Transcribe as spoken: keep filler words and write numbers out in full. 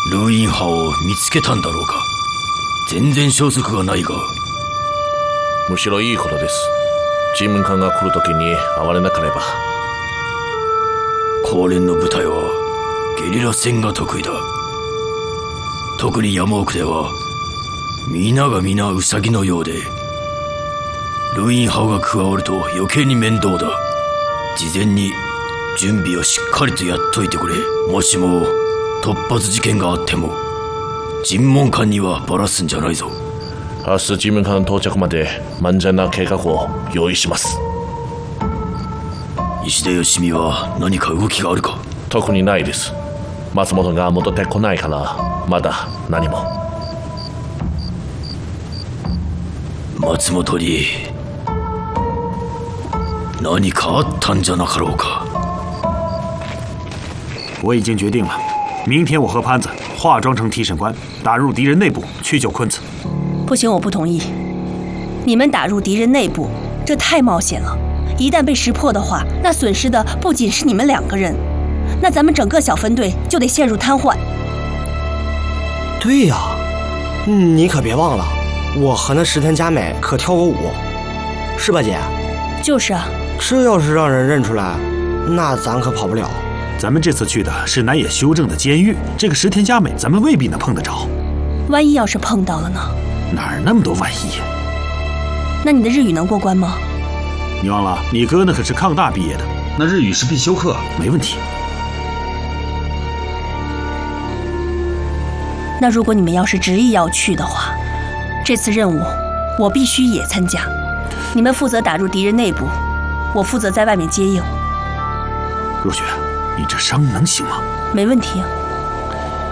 ルーイン派を見つけたんだろうか。全然消息がないが。 むしろいいことです。チーム艦が来るときに会われなければ。 高連の部隊はゲリラ戦が得意だ。特に山奥では皆が皆ウサギのようで、ルーイン派が加わると余計に面倒だ。事前に準備をしっかりとやっといてくれ。もしも突発事件があっても尋問官にはバラすんじゃないぞ。 明日尋問官到着まで万全な計画を用意します。 石田義美は何か動きがあるか。 特にないです。松本が戻ってこないからまだ何も。 松本に何かあったんじゃなかろうか。 我已经决定了，明天我和潘子化妆成替身官，打入敌人内部去救坤子。 不行，我不同意。你们打入敌人内部，这太冒险了。一旦被识破的话，那损失的不仅是你们两个人，那咱们整个小分队就得陷入瘫痪。 对呀，你可别忘了，我和那石田佳美可跳过舞，是吧，姐？ 就是啊。 这要是让人认出来，那咱可跑不了。 咱们这次去的是南野修正的监狱，这个石田佳美咱们未必能碰得着。 万一要是碰到了呢？ 哪儿那么多万一？ 那你的日语能过关吗？ 你忘了，你哥那可是抗大毕业的， 那日语是必修课， 没问题。 那如果你们要是执意要去的话，这次任务我必须也参加。你们负责打入敌人内部，我负责在外面接应。 若雪，你这伤能行吗？ 没问题啊。